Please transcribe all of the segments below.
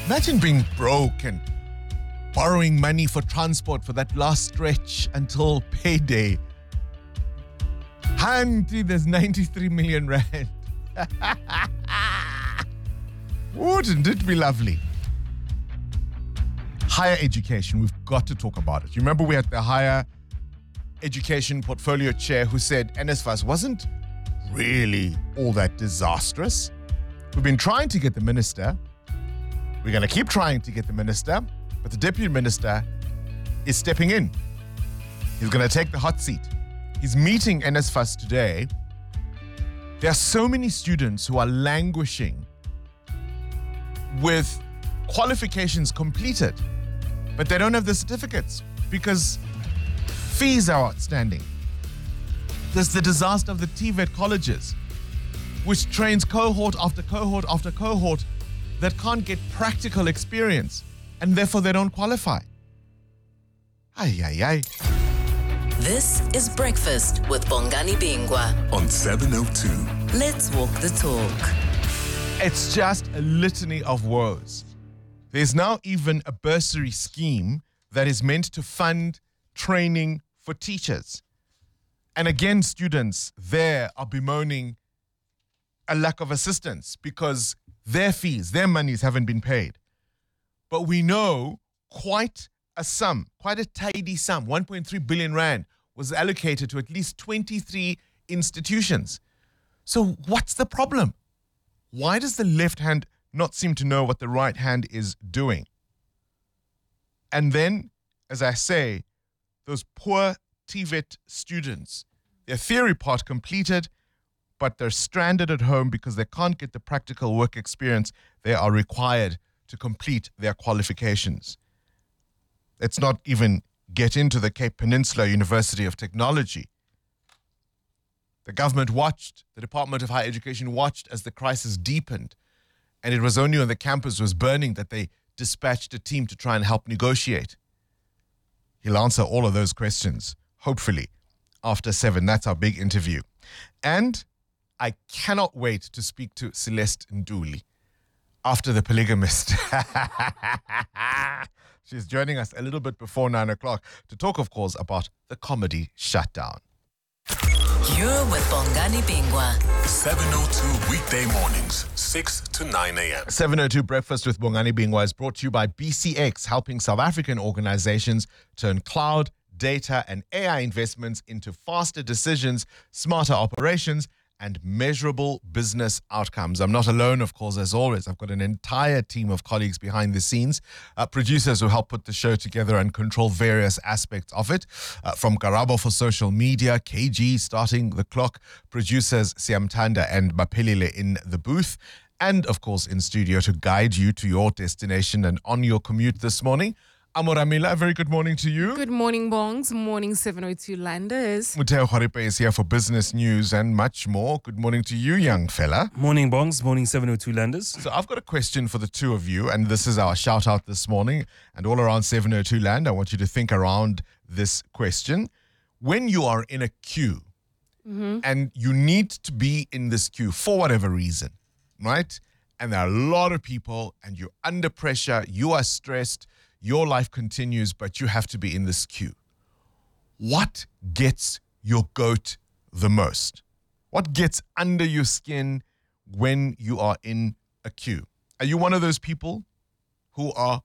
Imagine being broke and borrowing money for transport for that last stretch until payday. Handy, there's 93 million rand. Wouldn't it be lovely? Higher education, we've got to talk about it. You remember we had the higher education portfolio chair who said NSFAS wasn't really all that disastrous. We've been trying to get the minister. We're going to keep trying to get the minister, but the deputy minister is stepping in. He's going to take the hot seat. He's meeting NSFAS today. There are so many students who are languishing with qualifications completed, but they don't have the certificates because fees are outstanding. There's the disaster of the TVET colleges, which trains cohort after cohort after cohort that can't get practical experience, and therefore they don't qualify. Ay, ay, ay. This is Breakfast with Bongani Bingwa on 702. Let's walk the talk. It's just a litany of woes. There's now even a bursary scheme that is meant to fund training for teachers. And again, students there are bemoaning a lack of assistance because their fees, their monies haven't been paid. But we know quite a tidy sum, 1.3 billion rand, was allocated to at least 23 institutions. So what's the problem? Why does the left hand not seem to know what the right hand is doing? And then, as I say, those poor TVET students, their theory part completed, but they're stranded at home because they can't get the practical work experience they are required to complete their qualifications. Let's not even get into the Cape Peninsula University of Technology. The government watched, the Department of Higher Education watched as the crisis deepened, and it was only when the campus was burning that they dispatched a team to try and help negotiate. He'll answer all of those questions, hopefully, after 7. That's our big interview. And I cannot wait to speak to Celeste Nduli after The Polygamist. She's joining us a little bit before 9 o'clock to talk, of course, about the comedy Shutdown. You're with Bongani Bingwa. 702 weekday mornings, 6 to 9 a.m. 702 Breakfast with Bongani Bingwa is brought to you by BCX, helping South African organizations turn cloud, data, and AI investments into faster decisions, smarter operations, and measurable business outcomes. I'm not alone, of course, as always. I've got an entire team of colleagues behind the scenes, producers who help put the show together and control various aspects of it. From Karabo for social media, KG starting the clock, producers Siamtanda and Mapelile in the booth, and of course in studio to guide you to your destination and on your commute this morning. Amoramila, a very good morning to you. Good morning, Bongs. Morning, 702 Landers. Muteo Kharipe is here for business news and much more. Good morning to you, young fella. Morning, Bongs. Morning, 702 Landers. So I've got a question for the two of you, and this is our shout out this morning. And all around 702 Land, I want you to think around this question. When you are in a queue and you need to be in this queue for whatever reason, right? And there are a lot of people and you're under pressure, you are stressed, your life continues, but you have to be in this queue. What gets your goat the most? What gets under your skin when you are in a queue? Are you one of those people who are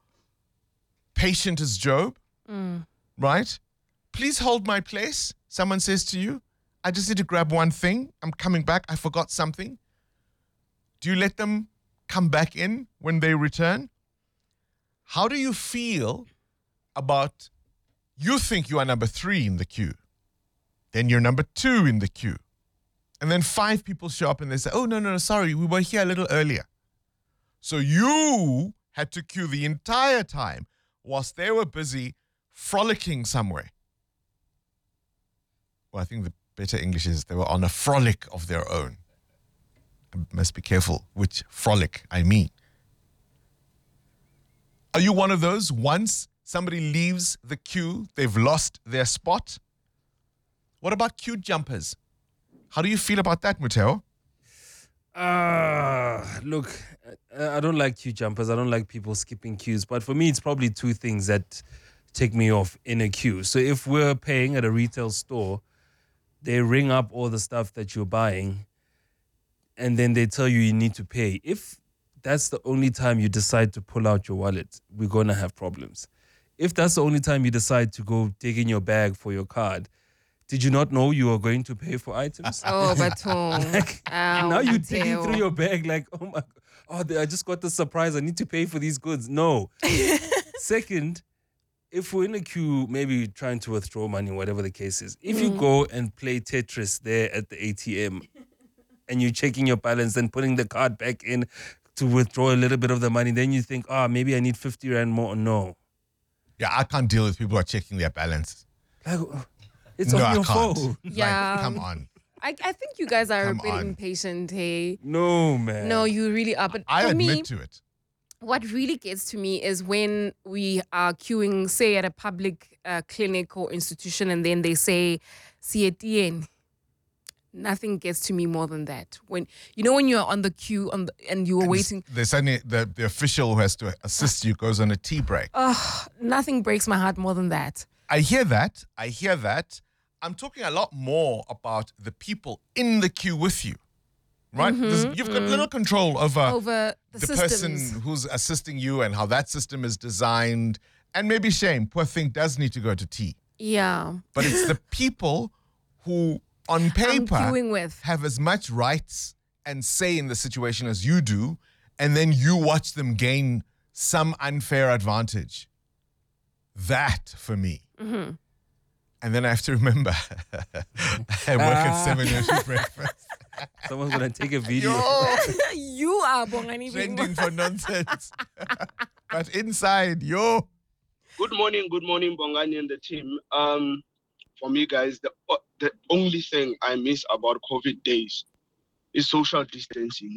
patient as Job? Right? Please hold my place. Someone says to you, I just need to grab one thing. I'm coming back. I forgot something. Do you let them come back in when they return? How do you feel about, you think you are number 3 in the queue, then you're number 2 in the queue, and then 5 people show up and they say, oh, no, sorry, we were here a little earlier. So you had to queue the entire time whilst they were busy frolicking somewhere. Well, I think the better English is they were on a frolic of their own. I must be careful which frolic I mean. Are you one of those? Once somebody leaves the queue, they've lost their spot? What about queue jumpers? How do you feel about that, Muteo? Look, I don't like queue jumpers. I don't like people skipping queues. But for me, it's probably two things that take me off in a queue. So if we're paying at a retail store, they ring up all the stuff that you're buying, and then they tell you need to pay. If that's the only time you decide to pull out your wallet, we're going to have problems. If that's the only time you decide to go dig in your bag for your card, did you not know you were going to pay for items? Oh, but Now you're digging through your bag like, oh my God, I just got the surprise. I need to pay for these goods. No. Second, if we're in a queue, maybe trying to withdraw money, whatever the case is, if you go and play Tetris there at the ATM and you're checking your balance and putting the card back in to withdraw a little bit of the money, then you think, maybe I need 50 Rand more. No. Yeah, I can't deal with people who are checking their balance. Like, it's No, on I your can't. phone. Yeah. Like, come on. I think you guys are Come a bit on. impatient, hey. No, man. No, you really are. But I for admit me, to it. what really gets to me is when we are queuing, say, at a public clinic or institution, and then they say, "Sietien." Nothing gets to me more than that. When you're on the queue and you are waiting, The official who has to assist you goes on a tea break. nothing breaks my heart more than that. I hear that. I'm talking a lot more about the people in the queue with you, right? You've got little control Over the the systems. person who's assisting you and how that system is designed. And maybe shame, poor thing does need to go to tea. Yeah. But it's the people who, on I'm paper, queuing with. have as much rights and say in the situation as you do, and then you watch them gain some unfair advantage. That, for me. Mm-hmm. And then I have to remember, I work at 7:02 breakfast. Someone's going to take a video. You are Bongani Bingwa. Trending for nonsense. But inside, Good morning, Bongani and the team. For me, guys, the only thing I miss about COVID days is social distancing.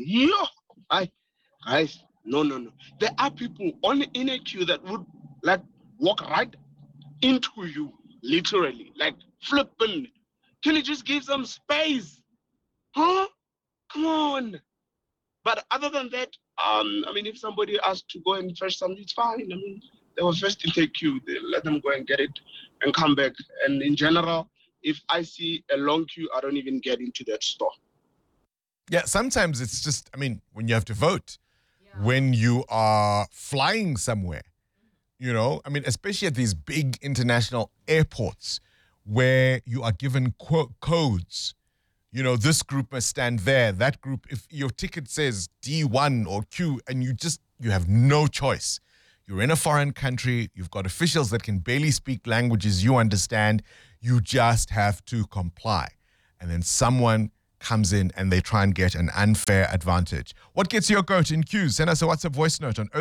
Guys, no. There are people in a queue that would walk right into you, literally, like flipping. Can you just give some space? Huh? Come on. But other than that, if somebody asked to go and fetch something, it's fine. They were first intake queue. They let them go and get it and come back. And in general, if I see a long queue, I don't even get into that store. Yeah, sometimes it's just, when you have to vote, when you are flying somewhere, especially at these big international airports where you are given codes. This group must stand there, that group, if your ticket says D1 or Q, and you have no choice. You're in a foreign country, you've got officials that can barely speak languages you understand, you just have to comply. And then someone comes in and they try and get an unfair advantage. What gets your goat in queues? Send us a WhatsApp voice note on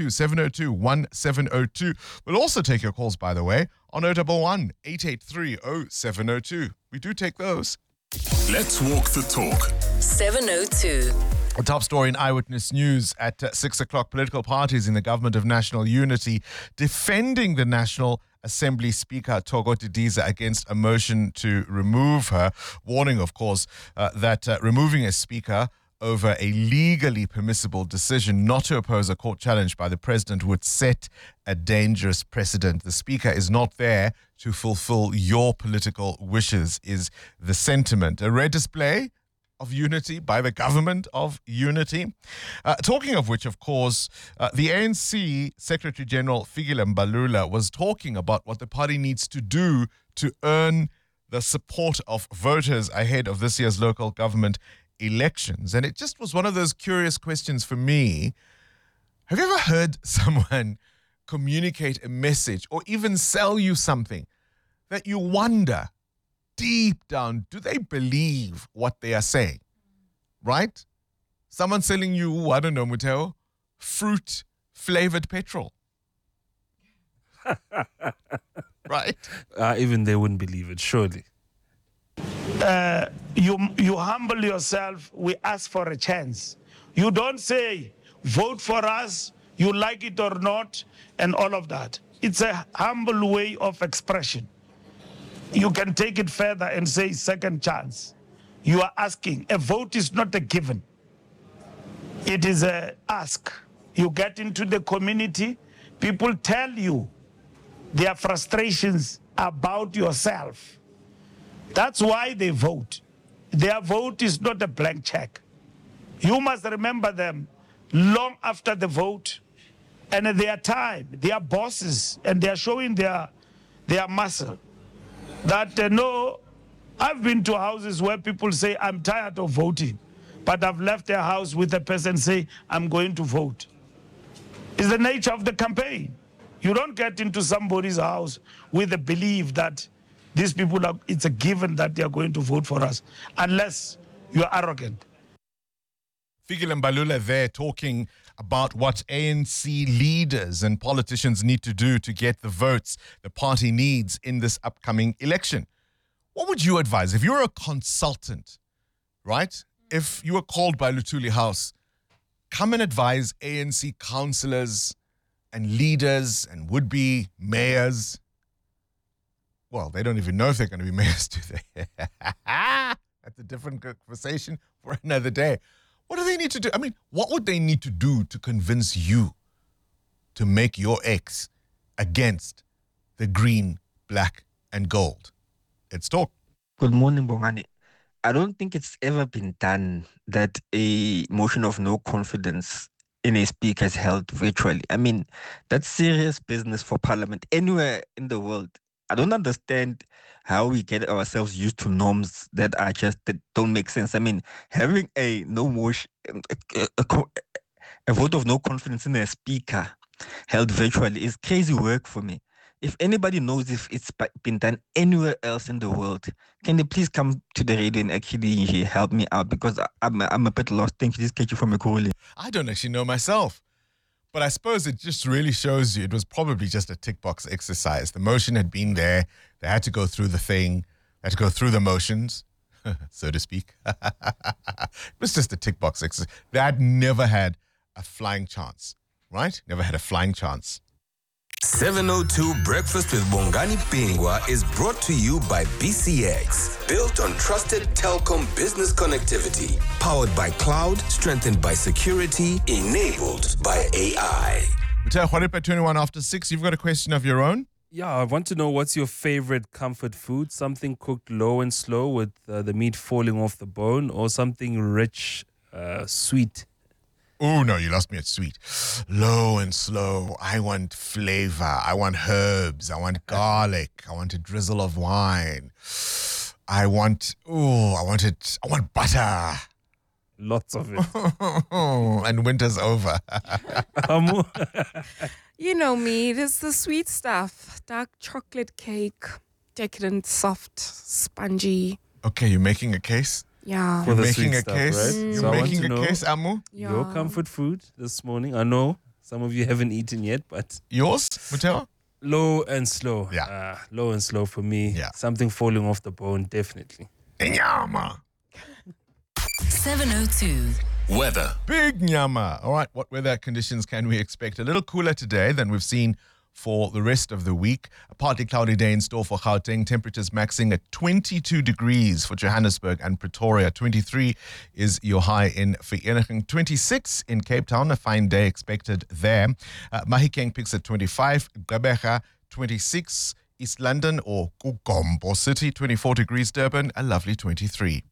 072-702-1702. We'll also take your calls, by the way, on 011-883-0702. We do take those. Let's walk the talk. 702. A top story in Eyewitness News at 6 o'clock. Political parties in the Government of National Unity defending the National Assembly Speaker Togo Didiza against a motion to remove her, warning, of course, that removing a speaker over a legally permissible decision not to oppose a court challenge by the president would set a dangerous precedent. The speaker is not there to fulfill your political wishes, is the sentiment. A rare display of unity by the government of unity. Talking of which, of course, the ANC Secretary General Fikile Mbalula was talking about what the party needs to do to earn the support of voters ahead of this year's local government elections. And it just was one of those curious questions for me. Have you ever heard someone communicate a message or even sell you something that you wonder deep down, do they believe what they are saying? Right? Someone selling you, I don't know, Muteo, fruit-flavored petrol. Right? Even they wouldn't believe it, surely. You humble yourself, we ask for a chance. You don't say, vote for us, you like it or not, and all of that. It's a humble way of expression. You can take it further and say second chance. You are asking. A vote is not a given. It is a ask. You get into the community, people tell you their frustrations about yourself. That's why they vote. Their vote is not a blank check. You must remember them long after the vote, and at their time, their bosses, and they are showing their muscle. That no, I've been to houses where people say, I'm tired of voting, but I've left their house with a person say, I'm going to vote. It's the nature of the campaign. You don't get into somebody's house with the belief that these people it's a given that they are going to vote for us, unless you're arrogant. Fikile Mbalula there talking about what ANC leaders and politicians need to do to get the votes the party needs in this upcoming election. What would you advise if you're a consultant, right? If you were called by Luthuli House, come and advise ANC councillors and leaders and would-be mayors. Well, they don't even know if they're going to be mayors, do they? That's a different conversation for another day. What do they need to do? I mean, what would they need to do to convince you to make your X against the green, black, and gold? Let's talk. Good morning, Bongani. I don't think it's ever been done that a motion of no confidence in a speaker is held virtually. I mean, that's serious business for Parliament anywhere in the world. I don't understand how we get ourselves used to norms that don't make sense. I mean, having a no motion, a vote of no confidence in a speaker held virtually is crazy work for me. If anybody knows if it's been done anywhere else in the world, can they please come to the radio and actually help me out? Because I'm a bit lost. Thank you. This catch you from a calling. I don't actually know myself. But I suppose it just really shows you it was probably just a tick box exercise. The motion had been there. They had to go through the thing. They had to go through the motions, so to speak. It was just a tick box exercise. They had never had a flying chance, right? Never had a flying chance. 702 Breakfast with Bongani Bingwa is brought to you by BCX. Built on trusted telecom business connectivity. Powered by cloud, strengthened by security, enabled by AI. Mutea Khwarepa, 21 after 6. You've got a question of your own? Yeah, I want to know what's your favorite comfort food? Something cooked low and slow with the meat falling off the bone, or something rich, sweet? Oh, no, you lost me at sweet. Low and slow. I want flavor. I want herbs. I want garlic. I want a drizzle of wine. I want butter. Lots of it. And winter's over. You know me, there's the sweet stuff. Dark chocolate cake, decadent, soft, spongy. Okay, you're making a case? Yeah. For the making sweet a stuff, case? right? You're So I want making to a know case, Amu? Yeah. your comfort food this morning. I know some of you haven't eaten yet, but Yours, Mutea? low and slow. Yeah. Low and slow for me. Yeah. Something falling off the bone, definitely. Nyama. 702. Weather. Big nyama. All right, what weather conditions can we expect? A little cooler today than we've seen for the rest of the week. A partly cloudy day in store for Gauteng. Temperatures maxing at 22 degrees for Johannesburg and Pretoria. 23 is your high in Vereeniging. 26 in Cape Town. A fine day expected there. Mahikeng peaks at 25. Gqeberha, 26. East London or Kugombo City, 24 degrees. Durban, a lovely 23.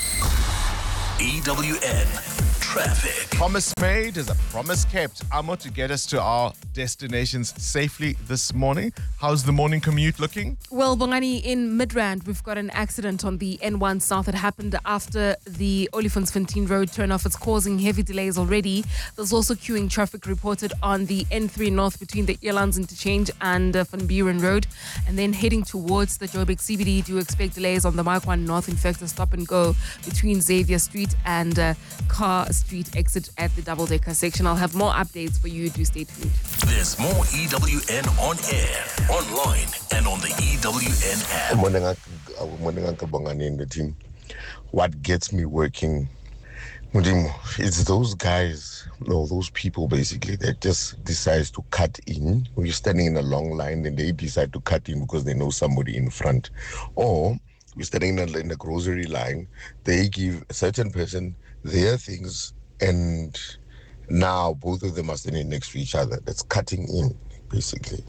EWN Traffic. Promise made is a promise kept. Amo, to get us to our destinations safely this morning. How's the morning commute looking? Well, Bongani, in Midrand, we've got an accident on the N1 South that happened after the Olifantsfontein Road turnoff. It's causing heavy delays already. There's also queuing traffic reported on the N3 North between the Elands Interchange and Van Buren Road. And then heading towards the Joburg CBD, do expect delays on the Marquand North. In fact, a stop and go between Xavier Street and Carr Street exit at the double-decker section. I'll have more updates for you. Do stay tuned. There's more EWN on air, online, and on the EWN app. Morning, Uncle Bongani and the team. What gets me working, Mudimo, it's those guys, no, those people basically that just decides to cut in. When you're standing in a long line and they decide to cut in because they know somebody in front. Or we're standing in a grocery line, they give a certain person their things and Now, both of them are standing next to each other. That's cutting in, basically.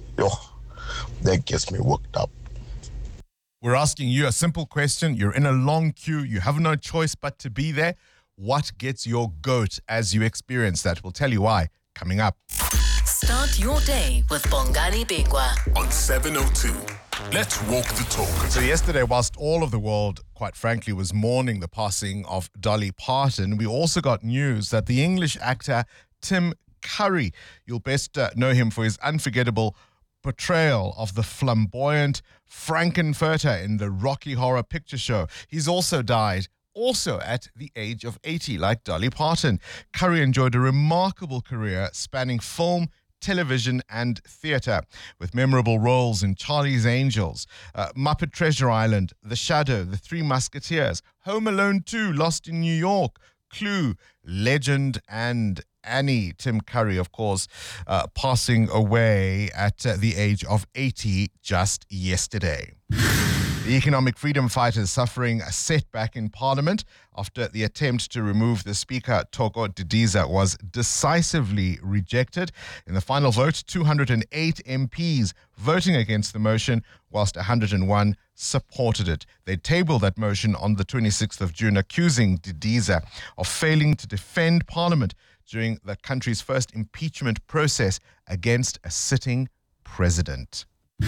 That gets me worked up. We're asking you a simple question. You're in a long queue. You have no choice but to be there. What gets your goat as you experience that? We'll tell you why coming up. Start your day with Bongani Bingwa on 702. Let's walk the talk. So yesterday, whilst all of the world, quite frankly, was mourning the passing of Dolly Parton, we also got news that the English actor Tim Curry, you'll best know him for his unforgettable portrayal of the flamboyant Frankenfurter in the Rocky Horror Picture Show. He's also died, also at the age of 80, like Dolly Parton. Curry enjoyed a remarkable career spanning film, television and theatre, with memorable roles in Charlie's Angels, Muppet Treasure Island, The Shadow, The Three Musketeers, Home Alone 2, Lost in New York, Clue, Legend and Annie. Tim Curry, of course, passing away at the age of 80 just yesterday. The economic freedom fighters suffering a setback in Parliament after the attempt to remove the Speaker, Thoko Didiza, was decisively rejected. In the final vote, 208 MPs voting against the motion, whilst 101 supported it. They tabled that motion on the 26th of June, accusing Didiza of failing to defend Parliament during the country's first impeachment process against a sitting president.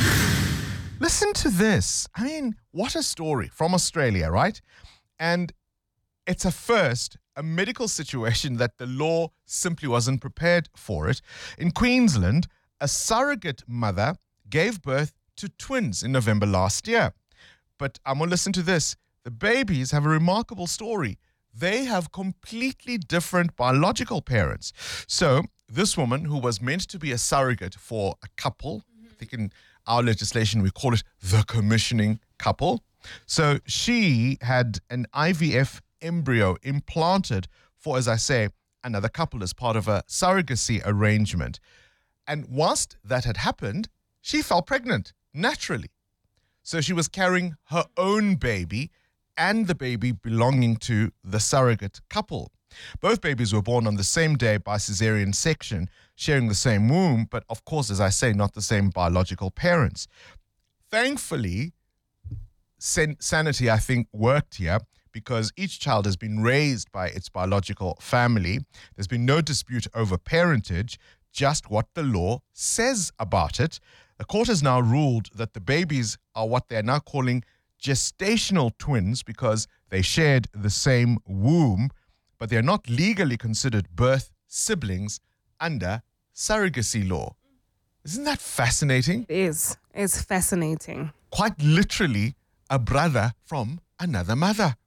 Listen to this. I mean, what a story from Australia, right? And it's a medical situation that the law simply wasn't prepared for it. In Queensland, a surrogate mother gave birth to twins in November last year. But I'm going to listen to this. The babies have a remarkable story. They have completely different biological parents. So this woman, who was meant to be a surrogate for a couple, I think in our legislation, we call it the commissioning couple. So she had an IVF embryo implanted for, as I say, another couple as part of a surrogacy arrangement. And whilst that had happened, she fell pregnant naturally. So she was carrying her own baby and the baby belonging to the surrogate couple. Both babies were born on the same day by cesarean section, sharing the same womb, but of course, as I say, not the same biological parents. Thankfully, sanity, I think, worked here because each child has been raised by its biological family. There's been no dispute over parentage, just what the law says about it. The court has now ruled that the babies are what they're now calling gestational twins because they shared the same womb, but they're not legally considered birth siblings under surrogacy law. Isn't that fascinating? It is. It's fascinating. Quite literally a brother from another mother.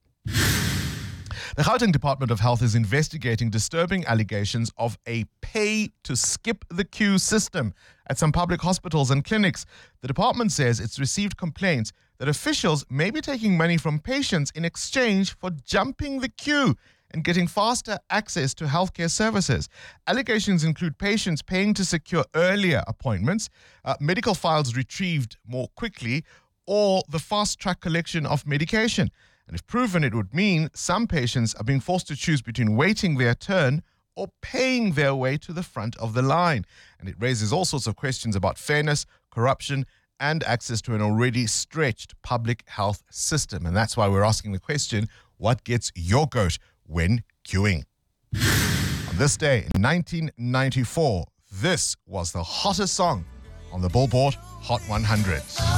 The Gauteng Department of Health is investigating disturbing allegations of a pay-to-skip-the-queue system at some public hospitals and clinics. The department says it's received complaints that officials may be taking money from patients in exchange for jumping the queue and getting faster access to healthcare services. Allegations include patients paying to secure earlier appointments, medical files retrieved more quickly, or the fast-track collection of medication. And if proven, it would mean some patients are being forced to choose between waiting their turn or paying their way to the front of the line. And it raises all sorts of questions about fairness, corruption, and access to an already stretched public health system. And that's why we're asking the question, what gets your goat when queuing? On this day in 1994, this was the hottest song on the Billboard Hot 100.